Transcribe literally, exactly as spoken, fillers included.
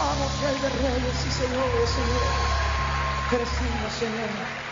adoramos, Rey de Reyes y Señor de Señores. Crecimos, Señor.